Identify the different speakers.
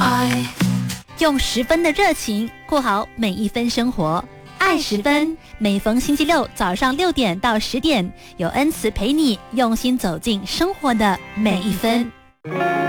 Speaker 1: 用10分的热情过好每一分生活，爱10分。每逢星期六早上6点到10点，有恩慈陪你用心走进生活的每一分。